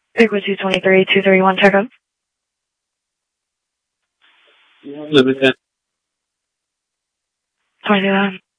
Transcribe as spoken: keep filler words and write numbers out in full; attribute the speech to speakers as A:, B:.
A: Frequency twenty-three two thirty-one, checkup.
B: Limit ten.
A: twenty-nine.